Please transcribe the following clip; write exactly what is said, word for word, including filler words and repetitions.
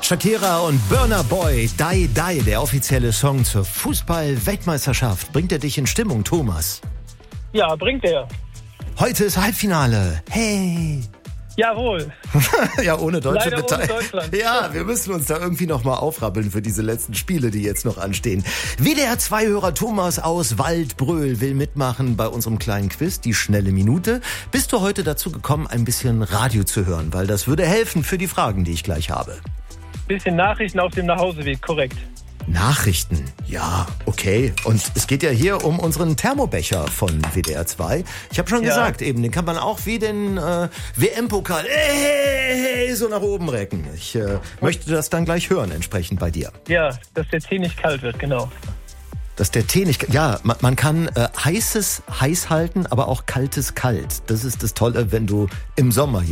Shakira und Burna Boy, Die Die, der offizielle Song zur Fußball-Weltmeisterschaft. Bringt er dich in Stimmung, Thomas? Ja, bringt er. Heute ist Halbfinale. Hey! Jawohl. Ja, ohne deutsche Leider ohne Deutschland. Ja, wir müssen uns da irgendwie noch mal aufrappeln für diese letzten Spiele, die jetzt noch anstehen. W D R zwei Hörer Thomas aus Waldbröl will mitmachen bei unserem kleinen Quiz, die schnelle Minute. Bist du heute dazu gekommen, ein bisschen Radio zu hören? Weil das würde helfen für die Fragen, die ich gleich habe. Bisschen Nachrichten auf dem Nachhauseweg, korrekt. Nachrichten, ja, okay. Und es geht ja hier um unseren Thermobecher von W D R zwei. Ich habe schon Ja. gesagt, eben, den kann man auch wie den äh, W M-Pokal äh, so nach oben recken. Ich äh, möchte das dann gleich hören, entsprechend bei dir. Ja, dass der Tee nicht kalt wird, genau. Dass der Tee nicht... Ja, man, man kann äh, heißes heiß halten, aber auch kaltes kalt. Das ist das Tolle, wenn du im Sommer hier